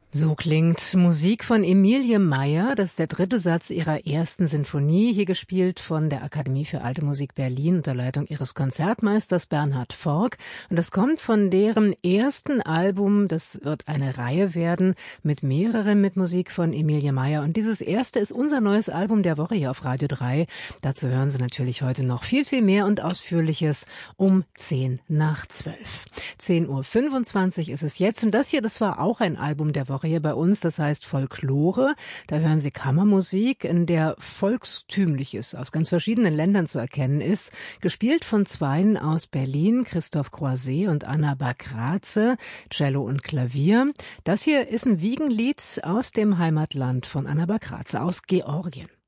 So klingt Musik von Emilie Meyer. Das ist der dritte Satz ihrer ersten Sinfonie, hier gespielt von der Akademie für Alte Musik Berlin unter Leitung ihres Konzertmeisters Bernhard Fork. Und das kommt von deren ersten Album. Das wird eine Reihe werden mit mehreren mit Musik von Emilie Meyer. Und dieses erste ist unser neues Album der Woche hier auf Radio 3. Dazu hören Sie natürlich heute noch viel, viel mehr und Ausführliches um 10:10. 10:25 ist es jetzt. Und das hier, das war auch ein Album der Woche hier bei uns, das heißt Folklore. Da hören Sie Kammermusik, in der Volkstümliches aus ganz verschiedenen Ländern zu erkennen ist, gespielt von Zweien aus Berlin, Christoph Croiset und Anna Bakraze, Cello und Klavier. Das hier ist ein Wiegenlied aus dem Heimatland von Anna Bakraze, aus Georgien.